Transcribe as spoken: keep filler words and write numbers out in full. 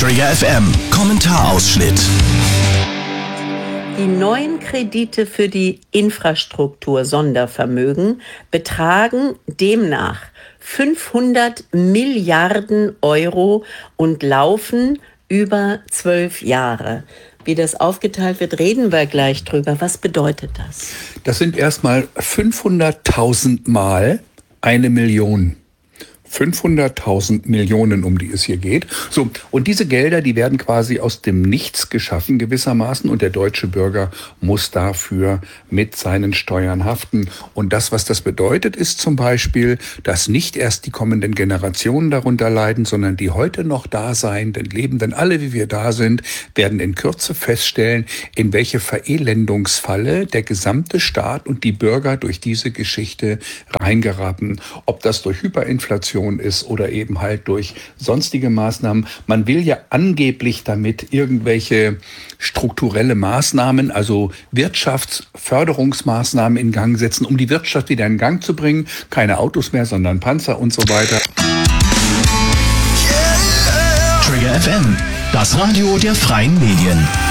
Trigger F M Kommentarausschnitt. Die neuen Kredite für die Infrastruktur-Sondervermögen betragen demnach fünfhundert Milliarden Euro und laufen über zwölf Jahre. Wie das aufgeteilt wird, reden wir gleich drüber. Was bedeutet das? Das sind erstmal fünfhunderttausend Mal eine Million. fünfhunderttausend Millionen, um die es hier geht. So, und diese Gelder, die werden quasi aus dem Nichts geschaffen gewissermaßen und der deutsche Bürger muss dafür mit seinen Steuern haften. Und das, was das bedeutet, ist zum Beispiel, dass nicht erst die kommenden Generationen darunter leiden, sondern die heute noch da sein, denn Lebenden, alle wie wir da sind, werden in Kürze feststellen, in welche Verelendungsfalle der gesamte Staat und die Bürger durch diese Geschichte reingeraten. Ob das durch Hyperinflation ist oder eben halt durch sonstige Maßnahmen. Man will ja angeblich damit irgendwelche strukturelle Maßnahmen, also Wirtschaftsförderungsmaßnahmen in Gang setzen, um die Wirtschaft wieder in Gang zu bringen. Keine Autos mehr, sondern Panzer und so weiter. Trigger F M, das Radio der freien Medien.